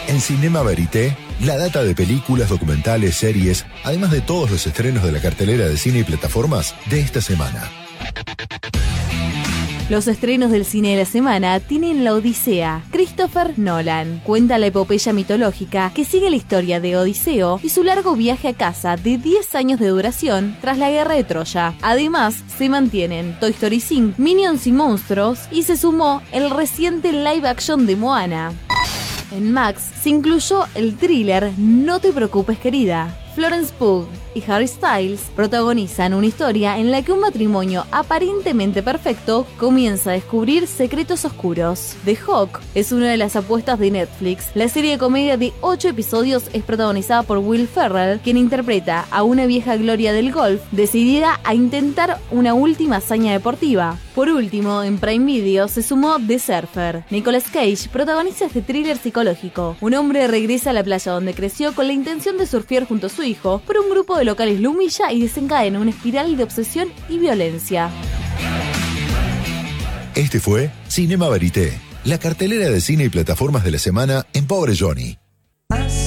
En Cinema Verité, la data de películas, documentales, series, además de todos los estrenos de la cartelera de cine y plataformas de esta semana. Los estrenos del cine de la semana tienen La Odisea. Christopher Nolan cuenta la epopeya mitológica que sigue la historia de Odiseo y su largo viaje a casa de 10 años de duración tras la guerra de Troya. Además, se mantienen Toy Story 5, Minions y Monstruos, y se sumó el reciente live action de Moana. En Max se incluyó el thriller No te preocupes, querida. Florence Pugh y Harry Styles protagonizan una historia en la que un matrimonio aparentemente perfecto comienza a descubrir secretos oscuros. The Hawk es una de las apuestas de Netflix. La serie de comedia de 8 episodios es protagonizada por Will Ferrell, quien interpreta a una vieja gloria del golf decidida a intentar una última hazaña deportiva. Por último, en Prime Video se sumó The Surfer. Nicolas Cage protagoniza este thriller psicológico. Un hombre regresa a la playa donde creció con la intención de surfear junto a su hijo, pero un grupo de locales lo humilla y desencadena una espiral de obsesión y violencia. Este fue Cinema Verité, la cartelera de cine y plataformas de la semana en Pobre Johnny.